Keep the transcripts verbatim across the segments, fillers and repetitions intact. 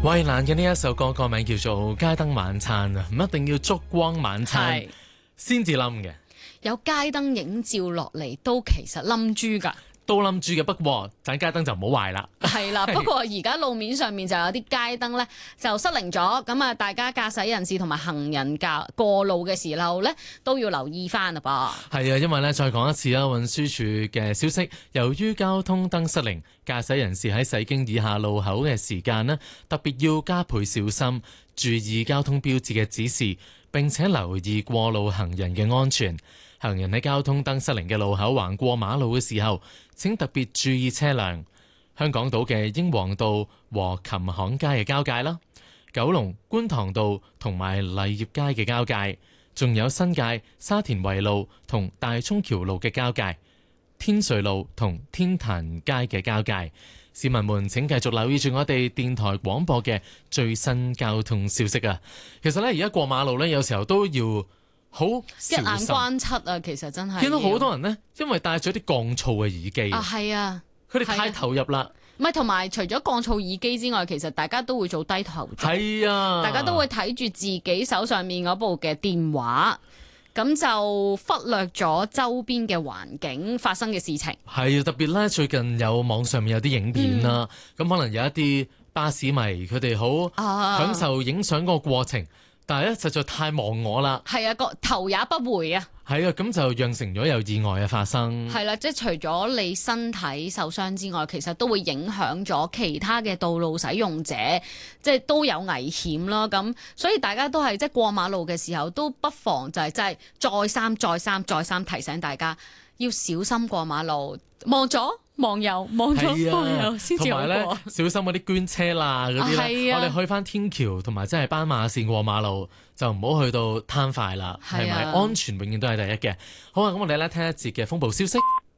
衛蘭嘅呢一首歌個名叫做《街燈晚餐》啊，唔一定要燭光晚餐先至冧嘅， 有街燈影照落嚟都其實冧豬㗎。 都冧住嘅，不過盞街燈就唔好壞啦。 係啦，不過而家路面上面就有啲街燈咧就失靈咗，咁啊大家駕駛人士同埋行人駕過路嘅時候咧都要留意翻啦噃。係啊，因為咧再講一次啦，運輸署嘅消息，由於交通燈失靈，駕駛人士喺駛經以下路口嘅時間呢，特別要加倍小心，注意交通標誌嘅指示，並且留意過路行人嘅安全。行人喺交通燈失靈嘅路口橫過馬路嘅時候，請特別注意車輛。香港島嘅英皇道和琴行街嘅交界啦，九龍觀塘道同埋勵業街嘅交界，仲有新界沙田圍路同大涌橋路嘅交界，天瑞路同天壇街嘅交界。市民們請繼續留意住我哋電台廣播嘅最新交通消息啊！其實咧，而家過馬路咧，有時候都要好一眼關七啊！其實真係見到好多人呢，因為戴咗啲降噪嘅耳機啊，係啊， 佢哋太投入啦。 唔係，同埋除咗降噪耳機之外，其實大家都會做低頭族。 係啊， 大家都會睇住自己手上面嗰部嘅電話，咁就忽略咗周邊嘅環境發生嘅事情。 係啊，特別咧，最近有網上面有啲影片啦，咁、嗯、可能有一啲巴士迷佢哋好享受影相嗰個過程。啊但係咧，實在太忘我啦。 係啊，個頭也不回啊。 係啊，咁就釀成咗有意外嘅發生。 係啦，即係除咗你身體受傷之外，其實都會影響咗其他嘅道路使用者，即係都有危險啦。咁所以大家都係即係過馬路嘅時候，都不妨就係即係再三、再三、再三提醒大家要小心過馬路，望左望右，望左望右先至好過。同埋咧，小心嗰啲捐車啦嗰啲咧，我哋去翻天橋同埋即係斑馬線過馬路，就唔好去到攤快啦，係咪？安全永遠都係第一嘅。好啊，咁我哋咧聽一節嘅風暴消息。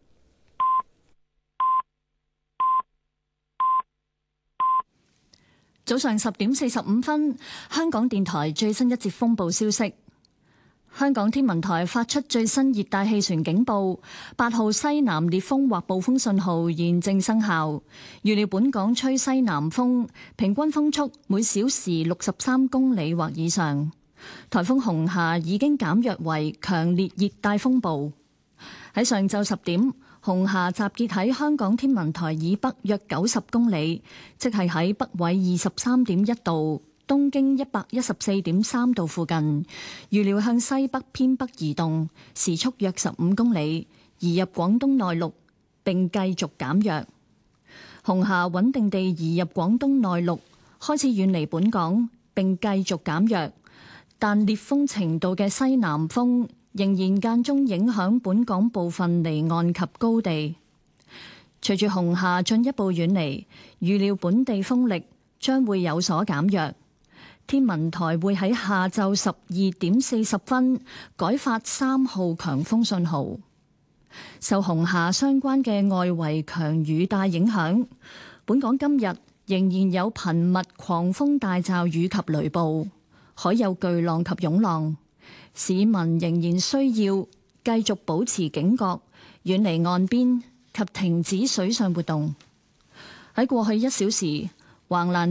早上十點四十五分，香港電台最新一節風暴消息。香港天文台發出最新熱帶氣旋警報，八號西南烈風或暴風信號現正生效。預料本港吹西南風，平均風速每小時六十三公里或以上。颱風紅霞已經減弱為強烈熱帶風暴。喺上晝十點，紅霞集結喺香港天文台以北約九十公里，即係喺北緯二十三點一度、東經一百一十四點三度附近，預料向西北偏北移動，時速約十五公里，移入廣東內陸，並繼續減弱。紅霞穩定地移入廣東內陸，開始遠離本港，並繼續減弱，但烈風程度嘅西南風仍然間中影響本港部分離岸及高地。隨住紅霞進一步遠離，預料本地風力將會有所減弱。天文台會喺下晝十二點四十分改發三號強風信號。受紅霞相關嘅外圍強雨帶影響，本港今日仍然有頻密狂風大驟雨及雷暴，海有巨浪及湧浪。市民仍然需要繼續保持警覺，遠離岸邊及停止水上活動。喺過去一小時，橫瀾